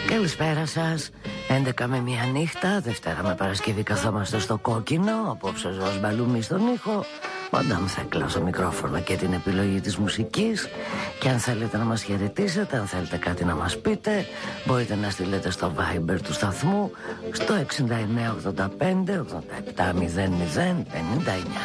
Καλησπέρα σας. 11 με μία νύχτα, Δευτέρα με Παρασκευή καθόμαστε στο κόκκινο. Απόψε Ζωής Μπαλούμη στον ήχο. Μαντάμ θα κλάσω μικρόφωνο και την επιλογή της μουσικής. Και αν θέλετε να μας χαιρετήσετε, αν θέλετε κάτι να μας πείτε, μπορείτε να στείλετε στο Viber του σταθμού στο 6985 87 00 59.